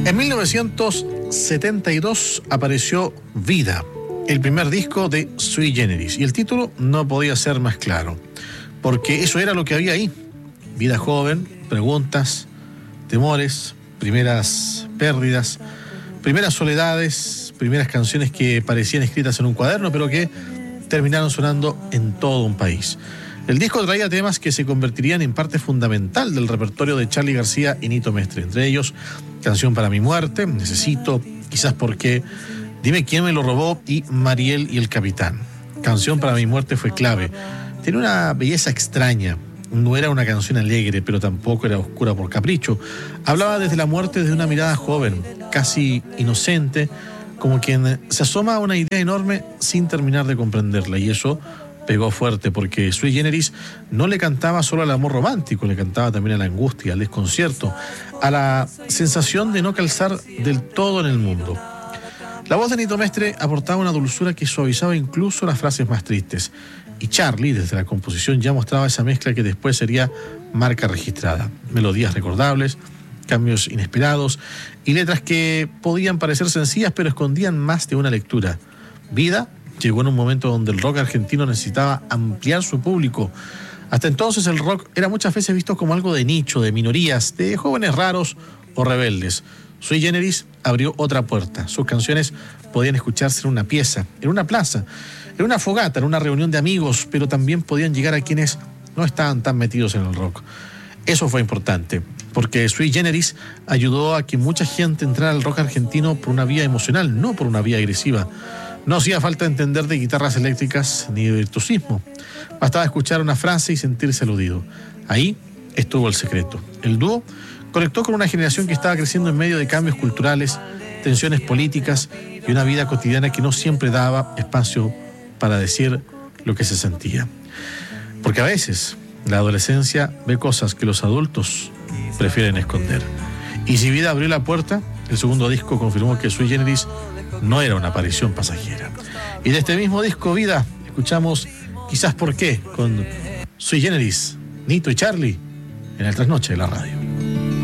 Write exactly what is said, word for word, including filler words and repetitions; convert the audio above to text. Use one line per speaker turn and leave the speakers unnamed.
En mil novecientos setenta y dos apareció Vida, el primer disco de Sui Generis, y el título no podía ser más claro, porque eso era lo que había ahí. Vida joven, preguntas, temores, primeras pérdidas, primeras soledades, primeras canciones que parecían escritas en un cuaderno, pero que terminaron sonando en todo un país. El disco traía temas que se convertirían en parte fundamental del repertorio de Charly García y Nito Mestre, entre ellos Canción para mi muerte, Necesito, Quizás porque, Dime quién me lo robó y Mariel y el Capitán. Canción para mi muerte fue clave. Tiene una belleza extraña. No era una canción alegre, pero tampoco era oscura por capricho. Hablaba desde la muerte desde una mirada joven, casi inocente, como quien se asoma a una idea enorme sin terminar de comprenderla, y eso pegó fuerte, porque Sui Generis no le cantaba solo al amor romántico, le cantaba también a la angustia, al desconcierto, a la sensación de no calzar del todo en el mundo. La voz de Nito Mestre aportaba una dulzura que suavizaba incluso las frases más tristes, y Charly, desde la composición, ya mostraba esa mezcla que después sería marca registrada. Melodías recordables, cambios inesperados y letras que podían parecer sencillas pero escondían más de una lectura. Vida llegó en un momento donde el rock argentino necesitaba ampliar su público. Hasta entonces el rock era muchas veces visto como algo de nicho, de minorías, de jóvenes raros o rebeldes. Sui Generis abrió otra puerta. Sus canciones podían escucharse en una pieza, en una plaza, en una fogata, en una reunión de amigos, pero también podían llegar a quienes no estaban tan metidos en el rock. Eso fue importante, porque Sui Generis ayudó a que mucha gente entrara al rock argentino por una vía emocional, no por una vía agresiva. No hacía falta entender de guitarras eléctricas ni de virtuosismo. Bastaba escuchar una frase y sentirse aludido. Ahí estuvo el secreto. El dúo conectó con una generación que estaba creciendo en medio de cambios culturales, tensiones políticas y una vida cotidiana que no siempre daba espacio para decir lo que se sentía. Porque a veces la adolescencia ve cosas que los adultos prefieren esconder. Y si Vida abrió la puerta, el segundo disco confirmó que Sui Generis no era una aparición pasajera. Y de este mismo disco, Vida, escuchamos Quizás por qué, con Sui Generis, Nito y Charly, en el Trasnoche de la radio.